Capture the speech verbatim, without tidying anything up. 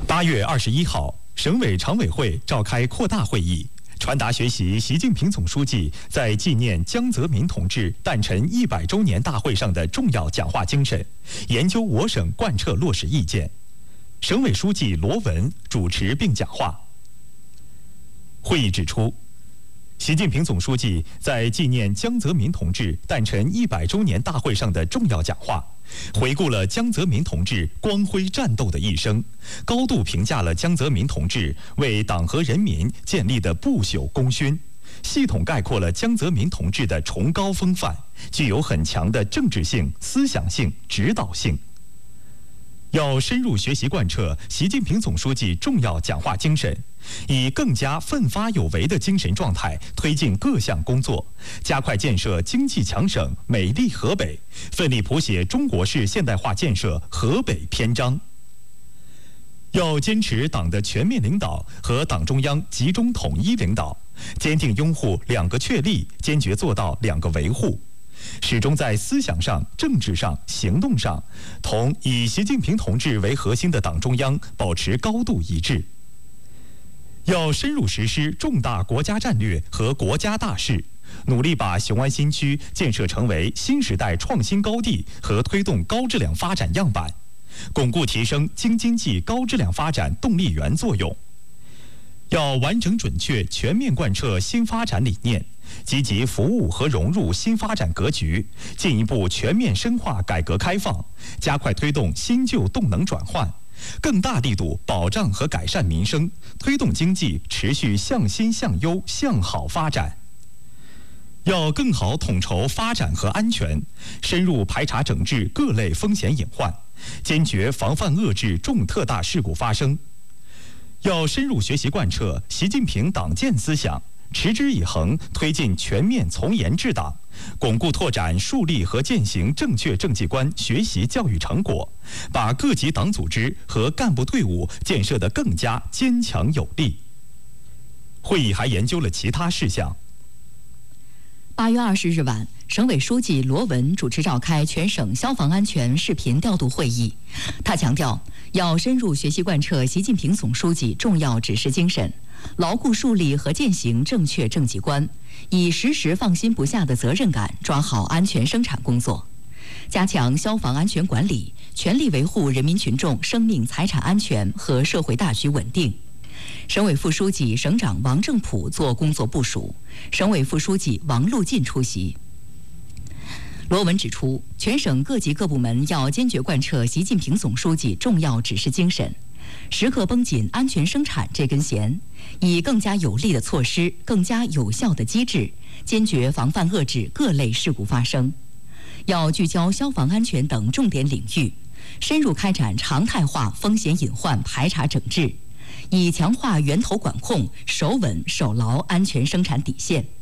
八月二十一号，省委常委会召开扩大会议，传达学习习近平总书记在纪念江泽民同志诞辰一百周年大会上的重要讲话精神，研究我省贯彻落实意见。省委书记罗文主持并讲话。会议指出，习近平总书记在纪念江泽民同志诞辰一百周年大会上的重要讲话，回顾了江泽民同志光辉战斗的一生，高度评价了江泽民同志为党和人民建立的不朽功勋，系统概括了江泽民同志的崇高风范，具有很强的政治性、思想性、指导性。要深入学习贯彻习近平总书记重要讲话精神，以更加奋发有为的精神状态推进各项工作，加快建设经济强省美丽河北，奋力谱写中国式现代化建设河北篇章。要坚持党的全面领导和党中央集中统一领导，坚定拥护两个确立，坚决做到两个维护。始终在思想上、政治上、行动上，同以习近平同志为核心的党中央保持高度一致。要深入实施重大国家战略和国家大事，努力把雄安新区建设成为新时代创新高地和推动高质量发展样板，巩固提升京津冀高质量发展动力源作用。要完整准确全面贯彻新发展理念，积极服务和融入新发展格局，进一步全面深化改革开放，加快推动新旧动能转换，更大力度保障和改善民生，推动经济持续向新向优向好发展。要更好统筹发展和安全，深入排查整治各类风险隐患，坚决防范遏制重特大事故发生。要深入学习贯彻习近平党建思想，持之以恒推进全面从严治党，巩固拓展树立和践行正确政绩观学习教育成果，把各级党组织和干部队伍建设得更加坚强有力。会议还研究了其他事项。 八月二十日晚，省委书记罗文主持召开全省消防安全视频调度会议。他强调，要深入学习贯彻习近平总书记重要指示精神，牢固树立和践行正确政绩观，以时时放心不下的责任感抓好安全生产工作，加强消防安全管理，全力维护人民群众生命财产安全和社会大局稳定。省委副书记、省长王正普做工作部署，省委副书记王路进出席。罗文指出，全省各级各部门要坚决贯彻习近平总书记重要指示精神，时刻绷紧安全生产这根弦，以更加有力的措施、更加有效的机制，坚决防范遏制各类事故发生。要聚焦消防安全等重点领域，深入开展常态化风险隐患排查整治，以强化源头管控，守稳守牢安全生产底线。